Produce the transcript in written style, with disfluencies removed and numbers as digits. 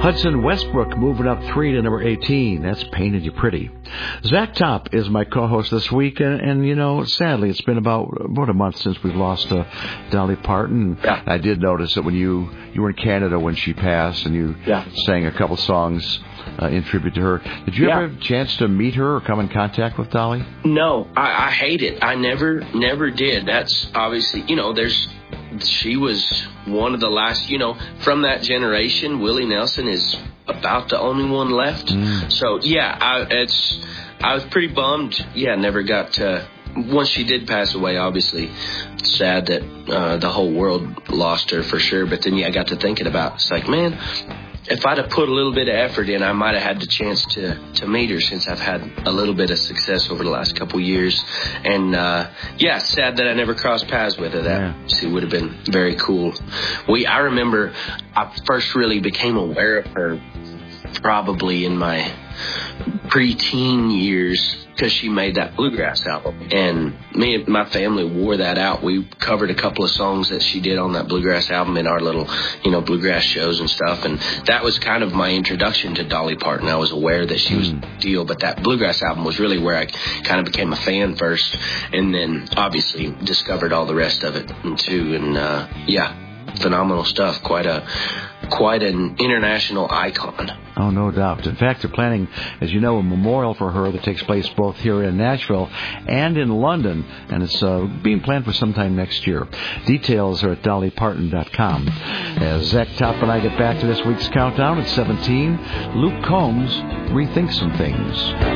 Hudson Westbrook moving up 3 to number 18. That's Painted You Pretty. Zach Top is my co-host this week, and you know, sadly, it's been about a month since we've lost Dolly Parton. Yeah. I did notice that when you were in Canada when she passed, and you sang a couple songs in tribute to her. Did you ever have a chance to meet her or come in contact with Dolly? No, I hate it. I never did. That's obviously, she was one of the last, from that generation. Willie Nelson is about the only one left. So, I was pretty bummed. Never got to, once she did pass away, obviously, sad that the whole world lost her for sure. But then, I got to thinking about, it's like, man, if I'd have put a little bit of effort in, I might have had the chance to meet her, since I've had a little bit of success over the last couple of years. And, sad that I never crossed paths with her. That would have been very cool. I remember I first really became aware of her probably in my preteen years, because she made that bluegrass album, and me and my family wore that out. We covered a couple of songs that she did on that bluegrass album in our little, bluegrass shows and stuff, and that was kind of my introduction to Dolly Parton. I was aware that she was a deal, but that bluegrass album was really where I kind of became a fan first, and then obviously discovered all the rest of it too, and phenomenal stuff. Quite an international icon. Oh, no doubt. In fact, they're planning, as you know, a memorial for her that takes place both here in Nashville and in London, and it's being planned for sometime next year. Details are at dollyparton.com. As Zach Top and I get back to this week's countdown at 17, Luke Combs rethinks some things.